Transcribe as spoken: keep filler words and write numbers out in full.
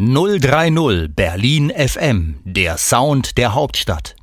null drei null Berlin F M, der Sound der Hauptstadt.